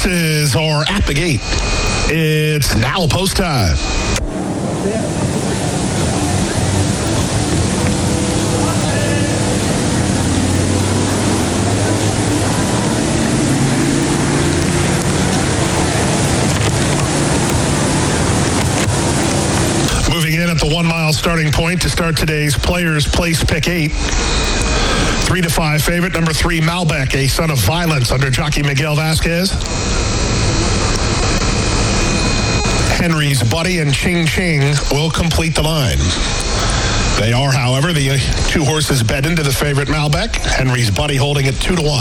horses are at the gate. It's now post time. Moving in at the 1 mile starting point to start today's Players Place Pick 8. 3-5 favorite, number 3, Malbec, a son of violence under jockey Miguel Vasquez. Henry's Buddy and Ching Ching will complete the line. They are, however, the 2 horses bet into the favorite Malbec. Henry's Buddy holding it 2-1.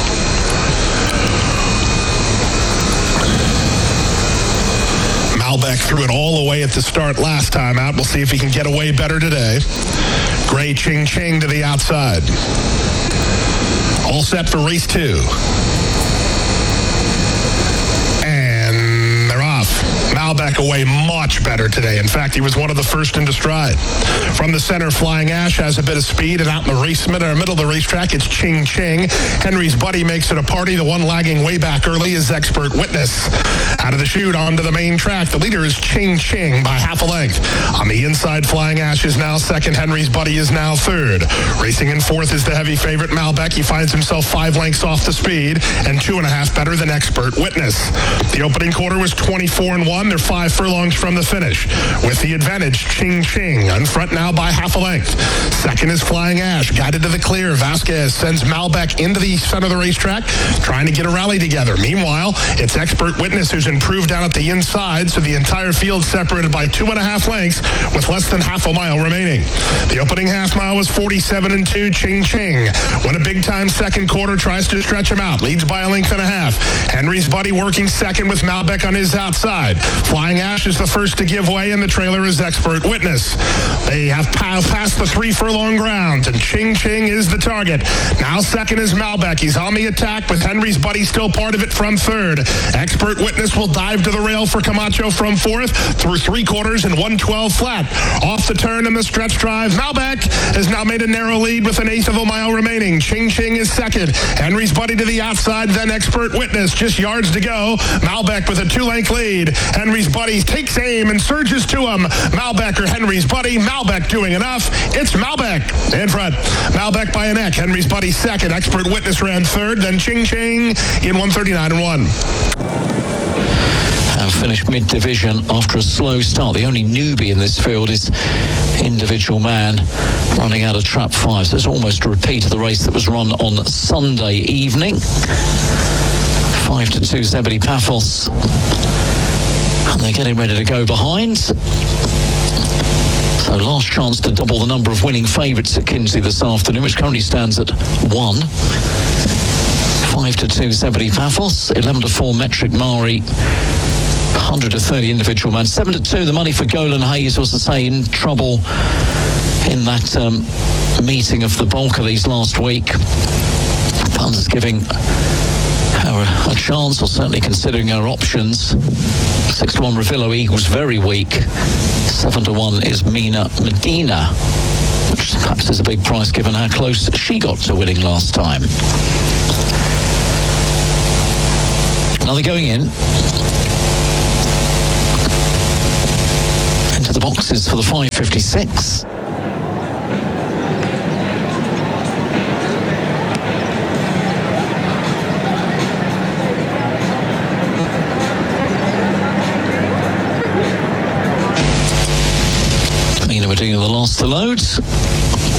Malbec threw it all away at the start last time out. We'll see if he can get away better today. Gray Ching Ching to the outside. All set for race 2. And they're off. Malbec away much better today. In fact, he was one of the first into stride. From the center, Flying Ash has a bit of speed, and out in the middle of the racetrack, it's Ching Ching. Henry's Buddy makes it a party. The one lagging way back early is Expert Witness. Out of the chute onto the main track, the leader is Ching Ching by half a length. On the inside, Flying Ash is now second. Henry's Buddy is now third. Racing in fourth is the heavy favorite Malbec. He finds himself 5 lengths off the speed and 2.5 better than Expert Witness. The opening quarter was 24-1. They're 5 furlongs from the finish. With the advantage, Ching Ching in front now by half a length. Second is Flying Ash, guided to the clear. Vasquez sends Malbec into the center of the racetrack, trying to get a rally together. Meanwhile, it's Expert Witness who's improved down at the inside, so the entire field separated by 2.5 lengths with less than half a mile remaining. The opening half mile was 47-2. Ching Ching won a big-time second quarter, tries to stretch him out, leads by a length and a half. Henry's Buddy working second with Malbec on his outside. Flying Ash is the first to give way, and the trailer is Expert Witness. They have passed the 3 furlong ground, and Ching Ching is the target. Now second is Malbec. He's on the attack with Henry's Buddy still part of it from third. Expert Witness will dive to the rail for Camacho from fourth through 3/4 and 112 flat. Off the turn in the stretch drive, Malbec has now made a narrow lead with 1/8 of a mile remaining. Ching Ching is second. Henry's Buddy to the outside, then Expert Witness. Just yards to go. Malbec with a 2-length lead. Henry's Buddy takes aim and surges to him. Malbec or Henry's Buddy. Malbec doing enough. It's Malbec in front. Malbec by a neck. Henry's Buddy second. Expert Witness ran third. Then Ching Ching in 1:39-1. Finished mid-division after a slow start. The only newbie in this field is Individual Man, running out of trap 5. So it's almost a repeat of the race that was run on Sunday evening. 5-2 Zebedee Paphos. And they're getting ready to go behind. So last chance to double the number of winning favourites at Kinsley this afternoon, which currently stands at 1. 5-2 Zebedee Paphos. 11-4 Metric Mari. 100-30 Individual Man. 7-2 the money for Golan Hayes, was to say, in trouble in that meeting of the bulk of these last week. Punters giving her a chance, or certainly considering her options. 6-1 Revillo Eagles, very weak. 7-1 is Mina Medina, which perhaps is a big price given how close she got to winning last time. Now they're going in into the boxes for the 5:56. Medina the last to load.